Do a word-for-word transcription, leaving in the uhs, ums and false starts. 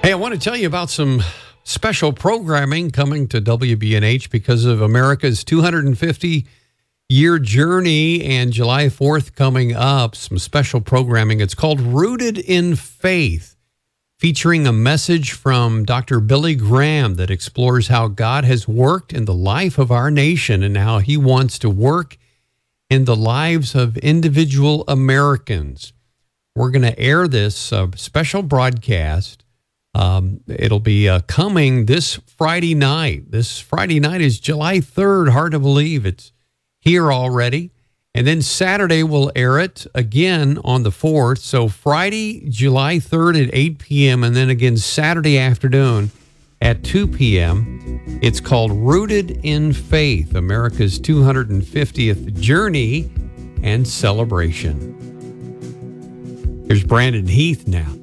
Hey, I want to tell you about some special programming coming to W B N H because of America's two hundred fifty year journey and July fourth coming up. Some special programming. It's called Rooted in Faith, featuring a message from Doctor Billy Graham that explores how God has worked in the life of our nation and how he wants to work in the lives of individual Americans. We're going to air this uh, special broadcast. Um, it'll be uh, coming this Friday night. This Friday night is July third. Hard to believe it's here already. And then Saturday we'll air it again on the fourth. So Friday, July third at eight p.m. and then again Saturday afternoon at two p.m. It's called Rooted in Faith, America's two hundred fiftieth journey and celebration. Here's Brandon Heath now.